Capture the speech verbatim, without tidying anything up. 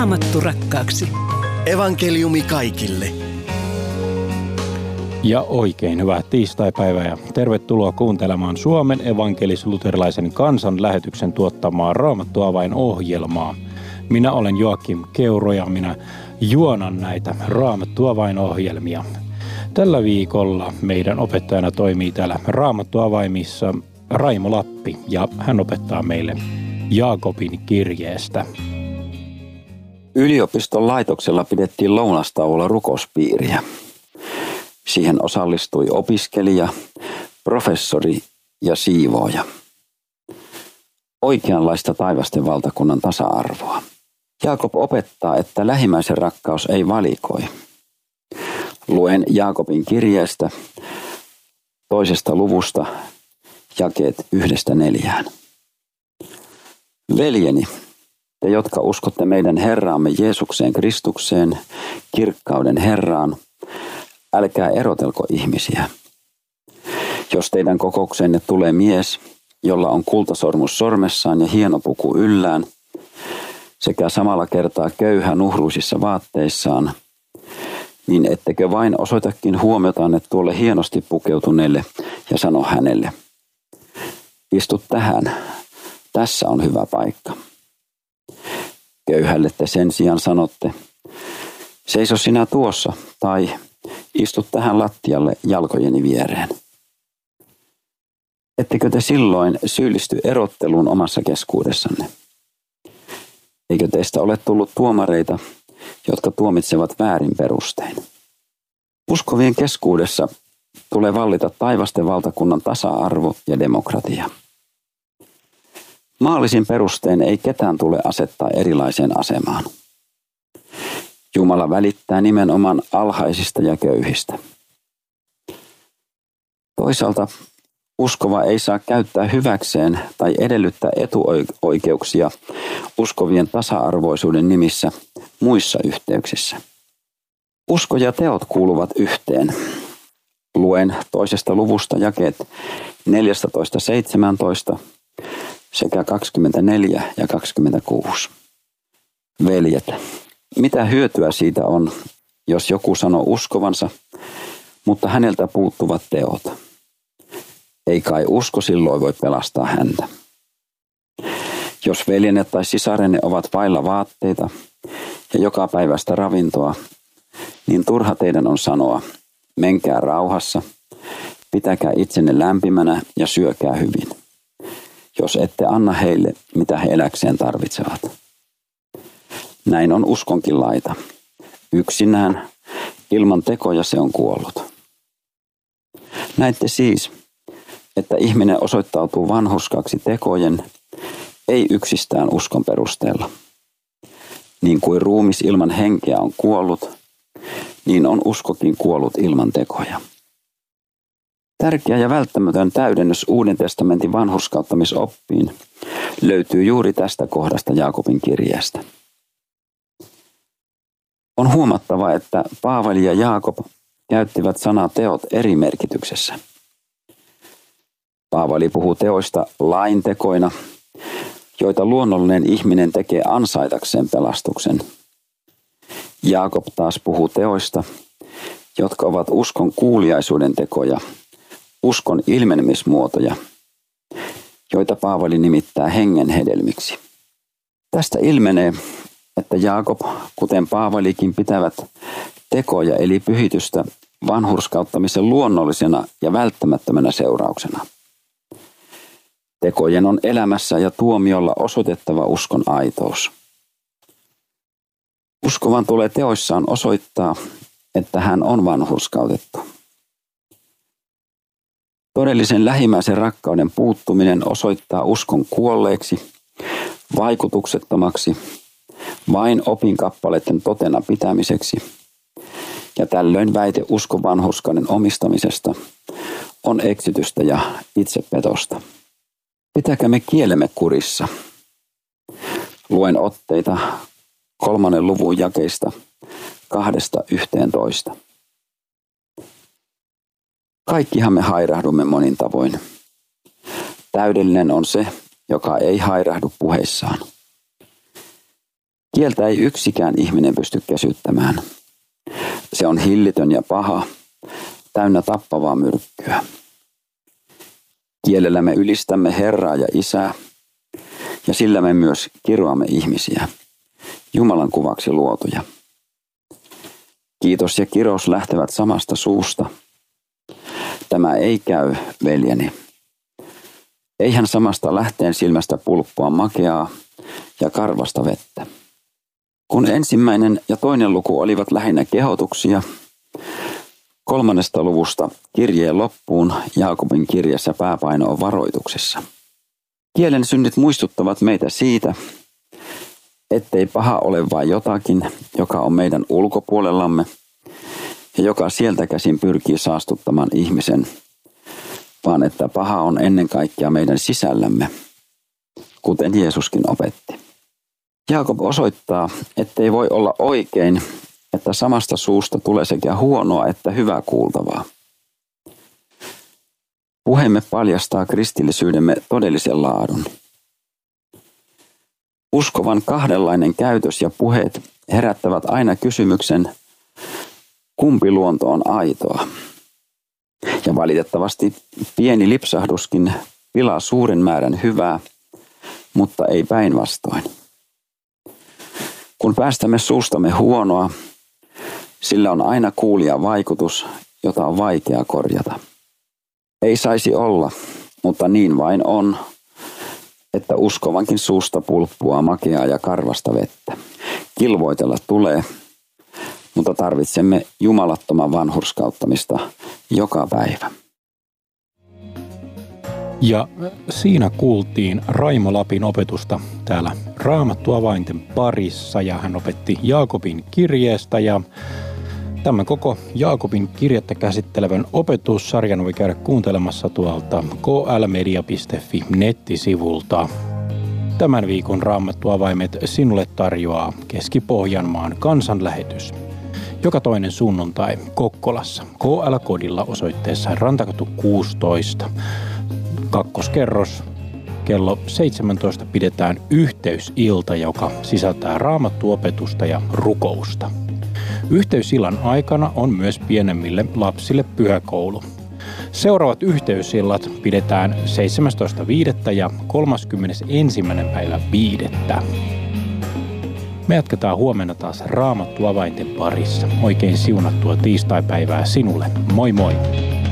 Raamattu rakkaaksi. Evankeliumi kaikille. Ja oikein hyvää tiistaipäivää ja tervetuloa kuuntelemaan Suomen evankelis-luterilaisen kansanlähetyksen tuottamaa Raamattuavain-ohjelmaa. Minä olen Joakim Keuro ja minä juonan näitä Raamattuavain-ohjelmia. Tällä viikolla meidän opettajana toimii täällä Raamattuavaimissa Raimo Lappi ja hän opettaa meille Jaakobin kirjeestä. Yliopiston laitoksella pidettiin lounastauolla rukouspiiriä. Siihen osallistui opiskelija, professori ja siivooja. Oikeanlaista taivasten valtakunnan tasa-arvoa. Jaakob opettaa, että lähimmäisen rakkaus ei valikoi. Luen Jaakobin kirjeestä toisesta luvusta jakeet yhdestä neljään. Veljeni, te jotka uskotte meidän Herraamme Jeesukseen Kristukseen, kirkkauden Herraan, älkää erotelko ihmisiä. Jos teidän kokoukseenne tulee mies, jolla on kultasormus sormessaan ja hieno puku yllään, sekä samalla kertaa köyhä nuhruisissa vaatteissaan, niin ettekö vain osoitakin huomiotanne tuolle hienosti pukeutuneelle ja sano hänelle, istu tähän, tässä on hyvä paikka. Köyhälle te sen sijaan sanotte, seiso sinä tuossa tai istu tähän lattialle jalkojeni viereen. Ettekö te silloin syyllisty erotteluun omassa keskuudessanne? Eikö teistä ole tullut tuomareita, jotka tuomitsevat väärin perustein? Uskovien keskuudessa tulee vallita taivasten valtakunnan tasa-arvo ja demokratia. Maallisin perustein ei ketään tule asettaa erilaiseen asemaan. Jumala välittää nimenomaan alhaisista ja köyhistä. Toisaalta uskova ei saa käyttää hyväkseen tai edellyttää etuoikeuksia uskovien tasa-arvoisuuden nimissä muissa yhteyksissä. Usko ja teot kuuluvat yhteen. Luen toisesta luvusta jakeet neljätoista seitsemäntoista sekä kaksikymmentäneljä ja kaksikymmentäkuusi. Veljet, mitä hyötyä siitä on, jos joku sanoo uskovansa, mutta häneltä puuttuvat teot? Ei kai usko silloin voi pelastaa häntä. Jos veljenne tai sisarenne ovat vailla vaatteita ja joka päivästä ravintoa, niin turha teidän on sanoa, menkää rauhassa, pitäkää itsenne lämpimänä ja syökää hyvin, jos ette anna heille, mitä he eläkseen tarvitsevat. Näin on uskonkin laita. Yksinään, ilman tekoja se on kuollut. Näette siis, että ihminen osoittautuu vanhurskaksi tekojen, ei yksistään uskon perusteella. Niin kuin ruumis ilman henkeä on kuollut, niin on uskokin kuollut ilman tekoja. Tärkeä ja välttämätön täydennys Uuden testamentin vanhurskauttamisoppiin löytyy juuri tästä kohdasta Jaakobin kirjeestä. On huomattava, että Paavali ja Jaakob käyttivät sanaa teot eri merkityksessä. Paavali puhuu teoista laintekoina, joita luonnollinen ihminen tekee ansaitakseen pelastuksen. Jaakob taas puhuu teoista, jotka ovat uskon kuuliaisuuden tekoja, uskon ilmenemismuotoja, joita Paavali nimittää hengen hedelmiksi. Tästä ilmenee, että Jaakob, kuten Paavalikin, pitävät tekoja eli pyhitystä vanhurskauttamisen luonnollisena ja välttämättömänä seurauksena. Tekojen on elämässä ja tuomiolla osoitettava uskon aitous. Uskovan tulee teoissaan osoittaa, että hän on vanhurskautettu. Todellisen lähimmäisen rakkauden puuttuminen osoittaa uskon kuolleeksi, vaikutuksettomaksi, vain opinkappaleiden totena pitämiseksi, ja tällöin väite uskon vanhurskauden omistamisesta on eksitystä ja itsepetosta. Pitäkäämme kielemme kurissa. Luen otteita kolmannen luvun jakeista kahdesta yhteentoista. Kaikkihan me hairahdumme monin tavoin. Täydellinen on se, joka ei hairahdu puheissaan. Kieltä ei yksikään ihminen pysty käsyttämään. Se on hillitön ja paha, täynnä tappavaa myrkkyä. Kielellä me ylistämme Herraa ja Isää, ja sillä me myös kiroamme ihmisiä, Jumalan kuvaksi luotuja. Kiitos ja kirous lähtevät samasta suusta. Tämä ei käy, veljeni. Eihän samasta lähteen silmästä pulppua makeaa ja karvasta vettä. Kun ensimmäinen ja toinen luku olivat lähinnä kehotuksia, kolmannesta luvusta kirjeen loppuun Jaakobin kirjassa pääpaino on varoituksessa. Kielen synnit muistuttavat meitä siitä, ettei paha ole vain jotakin, joka on meidän ulkopuolellamme ja joka sieltä käsin pyrkii saastuttamaan ihmisen, vaan että paha on ennen kaikkea meidän sisällämme, kuten Jeesuskin opetti. Jaakob osoittaa, ettei voi olla oikein, että samasta suusta tulee sekä huonoa että hyvää kuultavaa. Puheemme paljastaa kristillisyydemme todellisen laadun. Uskovan kahdenlainen käytös ja puheet herättävät aina kysymyksen, kumpi luonto on aitoa. Ja valitettavasti pieni lipsahduskin pilaa suuren määrän hyvää, mutta ei päinvastoin. Kun päästämme suustamme huonoa, sillä on aina kuulijan vaikutus, jota on vaikea korjata. Ei saisi olla, mutta niin vain on, että uskovankin suusta pulppua makeaa ja karvasta vettä. Kilvoitella tulee, mutta tarvitsemme jumalattoman vanhurskauttamista joka päivä. Ja siinä kuultiin Raimo Lapin opetusta täällä Raamattuavainten parissa ja hän opetti Jaakobin kirjeestä ja tämän koko Jaakobin kirjettä käsittelevän opetussarjan voi käydä kuuntelemassa tuolta k l media piste f i nettisivulta. Tämän viikon Raamattuavaimet sinulle tarjoaa Keski-Pohjanmaan kansanlähetys. Joka toinen sunnuntai Kokkolassa K L-kodilla osoitteessa Rantakatu kuusitoista. Kakkoskerros. Kello seitsemäntoista pidetään yhteysilta, joka sisältää raamattuopetusta ja rukousta. Yhteysillan aikana on myös pienemmille lapsille pyhäkoulu. Seuraavat yhteysillat pidetään seitsemästoista viidettä ja kolmaskymmenesensimmäinen päivä viidettä. Me jatketaan huomenna taas Raamattuavainten parissa. Oikein siunattua tiistaipäivää sinulle. Moi moi!